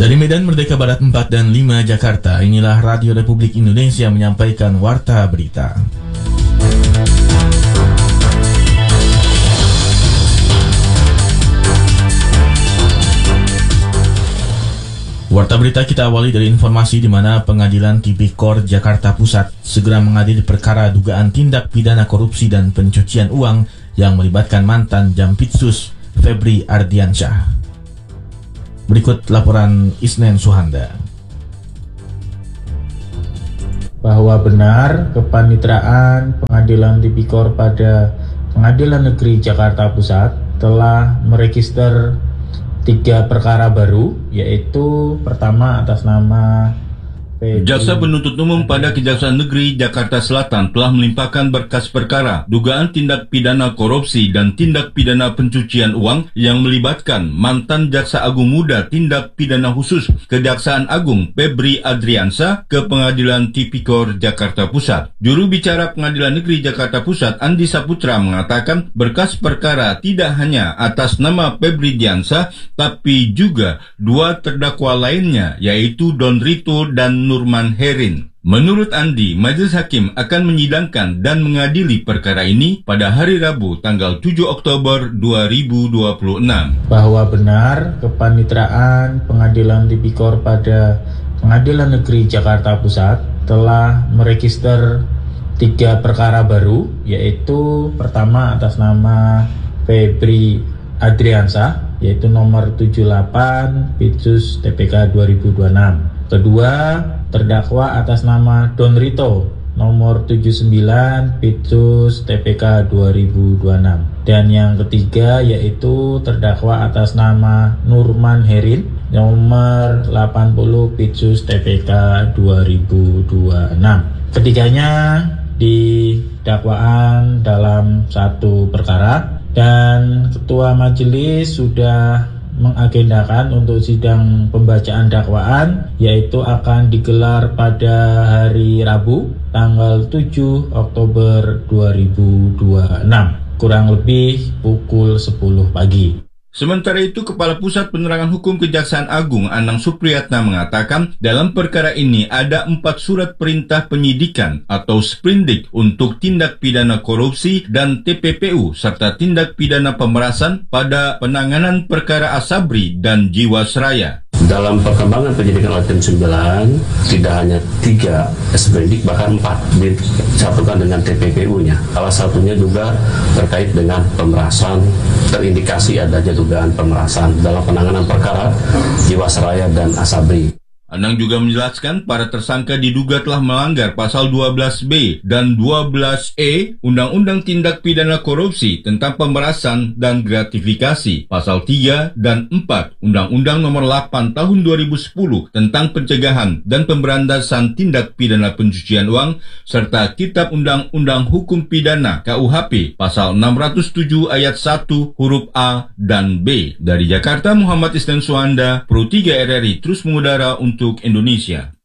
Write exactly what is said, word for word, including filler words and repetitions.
Dari Medan Merdeka Barat empat dan lima Jakarta, inilah Radio Republik Indonesia menyampaikan Warta Berita. Warta Berita kita awali dari informasi di mana Pengadilan Tipikor Jakarta Pusat segera mengadili perkara dugaan tindak pidana korupsi dan pencucian uang yang melibatkan mantan Jampitsus Febri Ardiansyah. Berikut laporan Isnen Suhanda. Bahwa benar kepanitraan Pengadilan Tipikor pada Pengadilan Negeri Jakarta Pusat telah meregister tiga perkara baru, yaitu pertama atas nama Jaksa Penuntut Umum pada Kejaksaan Negeri Jakarta Selatan telah melimpahkan berkas perkara dugaan tindak pidana korupsi dan tindak pidana pencucian uang yang melibatkan mantan Jaksa Agung Muda Tindak Pidana Khusus Kejaksaan Agung Febri Ardiansyah ke Pengadilan Tipikor Jakarta Pusat. Juru bicara Pengadilan Negeri Jakarta Pusat Andi Saputra mengatakan berkas perkara tidak hanya atas nama Febri Ardiansyah tapi juga dua terdakwa lainnya, yaitu Don Rito dan Nurman Herin. Menurut Andi, Majelis Hakim akan menyidangkan dan mengadili perkara ini pada hari Rabu tanggal tujuh Oktober dua ribu dua puluh enam. Bahwa benar kepanitraan Pengadilan Tipikor pada Pengadilan Negeri Jakarta Pusat telah meregister tiga perkara baru, yaitu pertama atas nama Febri Ardiansyah, yaitu nomor tujuh puluh delapan Pitsus T P K dua ribu dua puluh enam. Kedua, terdakwa atas nama Don Rito, nomor tujuh puluh sembilan Pitsus T P K dua ribu dua puluh enam. Dan yang ketiga yaitu terdakwa atas nama Nurman Herin, nomor delapan puluh Pitsus T P K dua ribu dua puluh enam. Ketiganya didakwaan dalam satu perkara, dan Ketua Majelis sudah mengagendakan untuk sidang pembacaan dakwaan, yaitu akan digelar pada hari Rabu tanggal tujuh Oktober dua ribu dua puluh enam, kurang lebih pukul sepuluh pagi. Sementara itu, Kepala Pusat Penerangan Hukum Kejaksaan Agung Anang Supriyatna mengatakan dalam perkara ini ada empat surat perintah penyidikan atau sprindik untuk tindak pidana korupsi dan T P P U serta tindak pidana pemerasan pada penanganan perkara Asabri dan Jiwasraya. Dalam perkembangan penyidikan oleh tim sembilan, tidak hanya tiga sprindik, bahkan empat disatukan dengan T P P U-nya. Salah satunya juga terkait dengan pemerasan, terindikasi adanya dugaan pemerasan dalam penanganan perkara Jiwasraya dan Asabri. Anang juga menjelaskan para tersangka diduga telah melanggar pasal dua belas B dan dua belas E Undang-Undang Tindak Pidana Korupsi tentang Pemerasan dan Gratifikasi, pasal tiga dan empat Undang-Undang Nomor delapan Tahun dua ribu sepuluh tentang Pencegahan dan Pemberantasan Tindak Pidana Pencucian Uang, serta Kitab Undang-Undang Hukum Pidana K U H P pasal enam ratus tujuh ayat satu huruf A dan B. Dari Jakarta, Muhammad Isnen Suhanda, Pro tiga R R I terus mengudara untuk Indonesia.